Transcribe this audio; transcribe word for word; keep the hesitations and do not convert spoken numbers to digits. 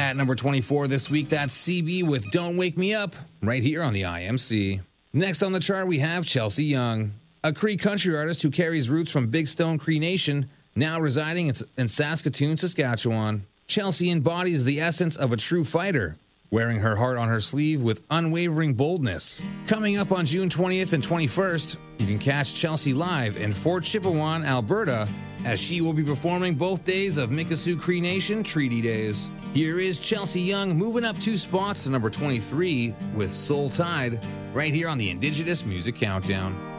At number twenty-four this week, that's C B with Don't Wake Me Up, right here on the I M C. Next on the chart, we have Chelsea Young, a Cree country artist who carries roots from Big Stone Cree Nation, now residing in Saskatoon, Saskatchewan. Chelsea embodies the essence of a true fighter, wearing her heart on her sleeve with unwavering boldness. Coming up on June twentieth and twenty-first, you can catch Chelsea live in Fort Chipewyan, Alberta, as she will be performing both days of Mikisew Cree Nation Treaty Days. Here is Chelsea Young moving up two spots to number twenty-three with Soul Tide, right here on the Indigenous Music Countdown.